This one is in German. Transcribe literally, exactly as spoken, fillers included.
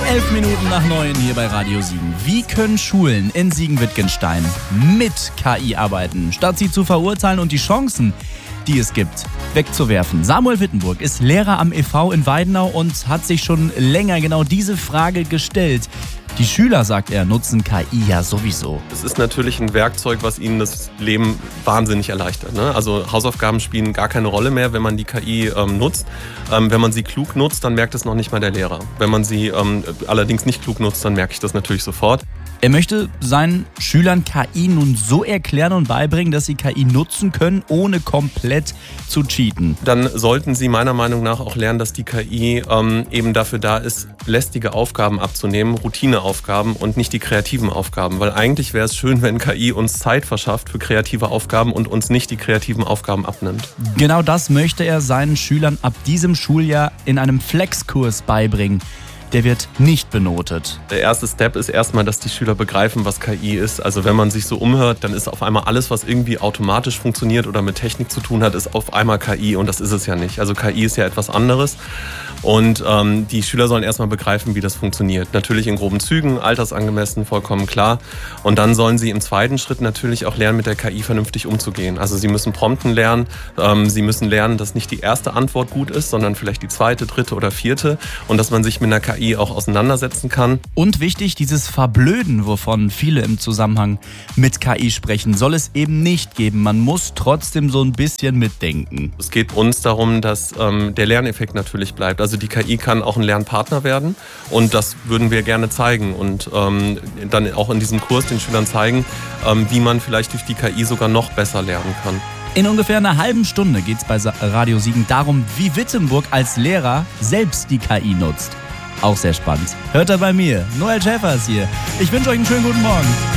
Elf Minuten nach neun hier bei Radio Siegen. Wie können Schulen in Siegen-Wittgenstein mit K I arbeiten, statt sie zu verurteilen und die Chancen, die es gibt, wegzuwerfen? Samuel Wittenburg ist Lehrer am E V in Weidenau und hat sich schon länger genau diese Frage gestellt. Die Schüler, sagt er, nutzen K I ja sowieso. Es ist natürlich ein Werkzeug, was ihnen das Leben wahnsinnig erleichtert. Ne? Also Hausaufgaben spielen gar keine Rolle mehr, wenn man die K I ähm, nutzt. Ähm, wenn man sie klug nutzt, dann merkt es noch nicht mal der Lehrer. Wenn man sie ähm, allerdings nicht klug nutzt, dann merke ich das natürlich sofort. Er möchte seinen Schülern K I nun so erklären und beibringen, dass sie K I nutzen können, ohne komplett zu cheaten. Dann sollten sie meiner Meinung nach auch lernen, dass die K I ähm, eben dafür da ist, lästige Aufgaben abzunehmen, Routineaufgaben und nicht die kreativen Aufgaben. Weil eigentlich wäre es schön, wenn K I uns Zeit verschafft für kreative Aufgaben und uns nicht die kreativen Aufgaben abnimmt. Genau das möchte er seinen Schülern ab diesem Schuljahr in einem Flexkurs beibringen. Der wird nicht benotet. Der erste Step ist erstmal, dass die Schüler begreifen, was K I ist. Also wenn man sich so umhört, dann ist auf einmal alles, was irgendwie automatisch funktioniert oder mit Technik zu tun hat, ist auf einmal K I und das ist es ja nicht. Also K I ist ja etwas anderes und ähm, die Schüler sollen erstmal begreifen, wie das funktioniert. Natürlich in groben Zügen, altersangemessen, vollkommen klar. Und dann sollen sie im zweiten Schritt natürlich auch lernen, mit der K I vernünftig umzugehen. Also sie müssen Prompten lernen, ähm, sie müssen lernen, dass nicht die erste Antwort gut ist, sondern vielleicht die zweite, dritte oder vierte und dass man sich mit einer K I auch auseinandersetzen kann. Und wichtig, dieses Verblöden, wovon viele im Zusammenhang mit K I sprechen, soll es eben nicht geben. Man muss trotzdem so ein bisschen mitdenken. Es geht uns darum, dass ähm, der Lerneffekt natürlich bleibt. Also die K I kann auch ein Lernpartner werden und das würden wir gerne zeigen und ähm, dann auch in diesem Kurs den Schülern zeigen, ähm, wie man vielleicht durch die K I sogar noch besser lernen kann. In ungefähr einer halben Stunde geht es bei Radio Siegen darum, wie Wittenburg als Lehrer selbst die K I nutzt. Auch sehr spannend. Hört er bei mir. Noel Schäfer ist hier. Ich wünsche euch einen schönen guten Morgen.